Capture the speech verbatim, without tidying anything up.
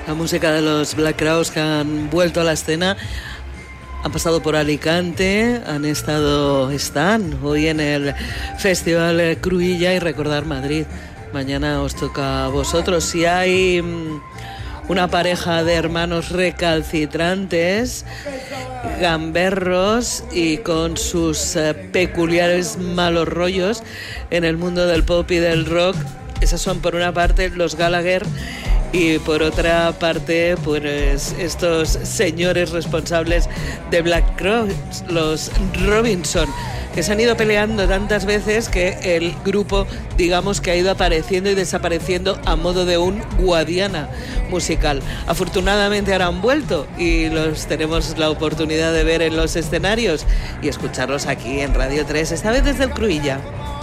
La música de los Black Crowes, que han vuelto a la escena. Han pasado por Alicante, han estado, están hoy en el Festival Cruïlla y recordar Madrid. Mañana os toca a vosotros. Si hay una pareja de hermanos recalcitrantes, gamberros y con sus eh, peculiares malos rollos en el mundo del pop y del rock, esas son por una parte los Gallagher y por otra parte pues estos señores responsables de Black Crowes, los Robinson, que se han ido peleando tantas veces que el grupo, digamos, que ha ido apareciendo y desapareciendo a modo de un Guadiana musical. Afortunadamente ahora han vuelto y los tenemos la oportunidad de ver en los escenarios y escucharlos aquí en Radio tres, esta vez desde el Cruïlla.